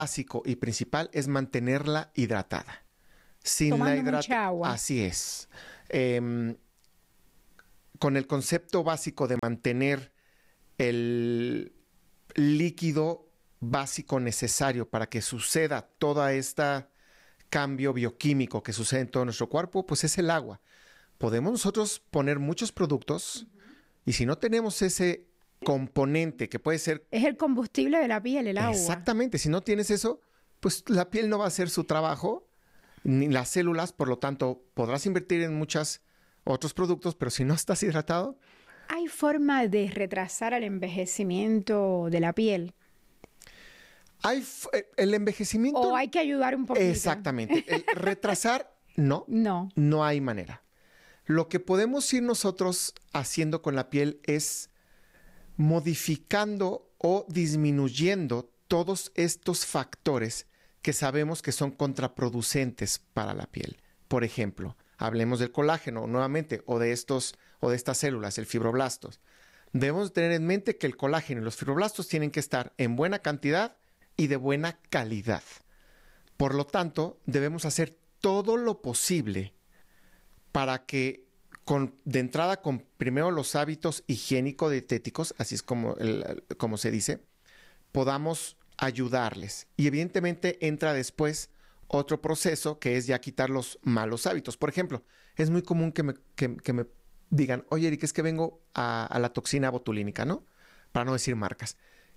básico y principal es mantenerla hidratada. Sin Tomando la hidratación. mucha agua. Así es. Con el concepto básico de mantener el líquido básico necesario para que suceda todo este cambio bioquímico que sucede en todo nuestro cuerpo, pues es el agua. Podemos nosotros poner muchos productos y si no tenemos ese componente que puede ser... Es el combustible de la piel, el agua. Exactamente, si no tienes eso, pues la piel no va a hacer su trabajo, ni las células, por lo tanto, podrás invertir en muchos otros productos, pero si no estás hidratado... ¿Hay forma de retrasar el envejecimiento de la piel? El envejecimiento... ¿O hay que ayudar un poquito? Exactamente. El retrasar, no. No. No hay manera. Lo que podemos ir nosotros haciendo con la piel es modificando o disminuyendo todos estos factores que sabemos que son contraproducentes para la piel. Por ejemplo, hablemos del colágeno nuevamente o de estas células, el fibroblastos. Debemos tener en mente que el colágeno y los fibroblastos tienen que estar en buena cantidad y de buena calidad. Por lo tanto, debemos hacer todo lo posible para que de entrada con primero los hábitos higiénico-dietéticos, así es como se dice, podamos ayudarles. Y evidentemente entra después otro proceso que es ya quitar los malos hábitos. Por ejemplo, es muy común que me digan, oye, Eric, es que vengo a la toxina botulínica, ¿no? Para no decir marcas.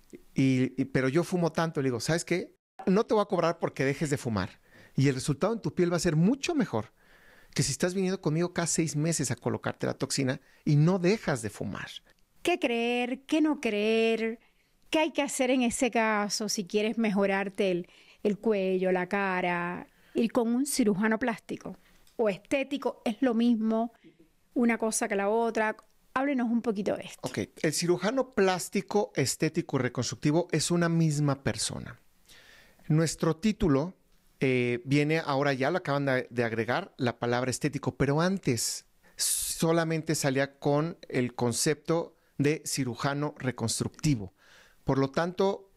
Pero yo fumo tanto, le digo, ¿sabes qué? No te voy a cobrar porque dejes de fumar. Y el resultado en tu piel va a ser mucho mejor que si estás viniendo conmigo cada 6 meses a colocarte la toxina y no dejas de fumar. ¿Qué creer? ¿Qué no creer? ¿Qué hay que hacer en ese caso si quieres mejorarte el cuello, la cara? ¿Ir con un cirujano plástico o estético? ¿Es lo mismo una cosa que la otra? Háblenos un poquito de esto. Ok, el cirujano plástico, estético y reconstructivo es una misma persona. Nuestro título viene ahora, ya lo acaban de agregar, la palabra estético, pero antes solamente salía con el concepto de cirujano reconstructivo. Por lo tanto,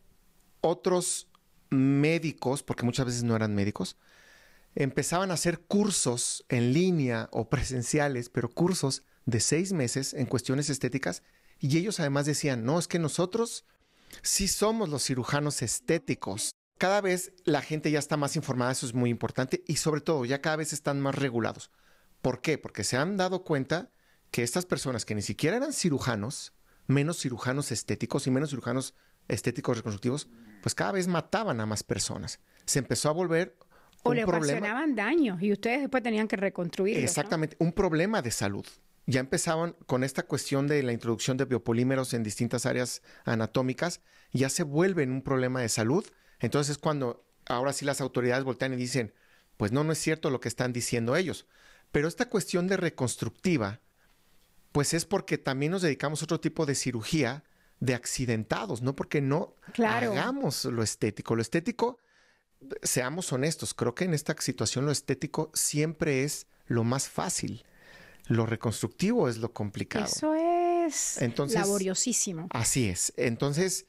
otros médicos, porque muchas veces no eran médicos, empezaban a hacer cursos en línea o presenciales, pero cursos de 6 meses en cuestiones estéticas, y ellos además decían, no, es que nosotros sí somos los cirujanos estéticos. Cada vez la gente ya está más informada, eso es muy importante, y sobre todo ya cada vez están más regulados. ¿Por qué? Porque se han dado cuenta que estas personas que ni siquiera eran cirujanos, menos cirujanos estéticos y menos cirujanos estéticos reconstructivos, pues cada vez mataban a más personas. Se empezó a volver o le ocasionaban daños y ustedes después tenían que reconstruirlos. Exactamente, ¿no? Un problema de salud. Ya empezaban con esta cuestión de la introducción de biopolímeros en distintas áreas anatómicas, ya se vuelven un problema de salud. Entonces es cuando ahora sí las autoridades voltean y dicen, pues no es cierto lo que están diciendo ellos. Pero esta cuestión de reconstructiva, pues es porque también nos dedicamos a otro tipo de cirugía de accidentados, no porque no hagamos lo estético. Lo estético, seamos honestos, creo que en esta situación lo estético siempre es lo más fácil. Lo reconstructivo es lo complicado. Eso es laboriosísimo. Así es. Entonces,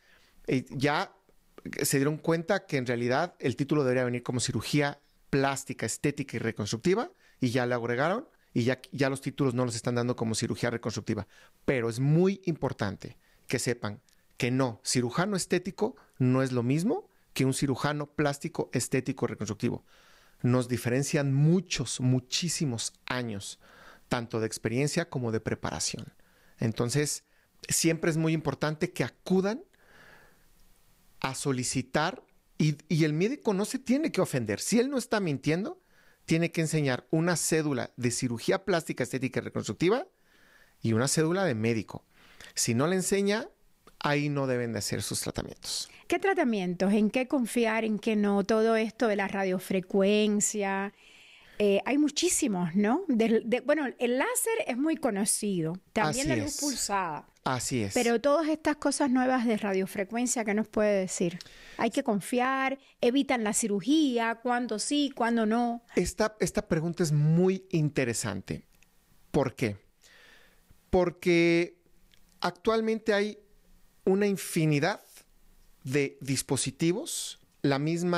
ya se dieron cuenta que en realidad el título debería venir como cirugía plástica, estética y reconstructiva, y ya le agregaron, y ya los títulos no los están dando como cirugía reconstructiva. Pero es muy importante que sepan que no, cirujano estético no es lo mismo que un cirujano plástico, estético y reconstructivo. Nos diferencian muchísimos años, tanto de experiencia como de preparación. Entonces, siempre es muy importante que acudan a solicitar y el médico no se tiene que ofender. Si él no está mintiendo, tiene que enseñar una cédula de cirugía plástica, estética y reconstructiva y una cédula de médico. Si no le enseña, ahí no deben de hacer sus tratamientos. ¿Qué tratamientos? ¿En qué confiar? ¿En qué no? Todo esto de la radiofrecuencia. Hay muchísimos, ¿no? Bueno, el láser es muy conocido. También la luz pulsada. Así es. Pero todas estas cosas nuevas de radiofrecuencia, ¿qué nos puede decir? Hay que confiar, evitan la cirugía, cuándo sí, cuándo no. Esta pregunta es muy interesante. ¿Por qué? Porque actualmente hay una infinidad de dispositivos la misma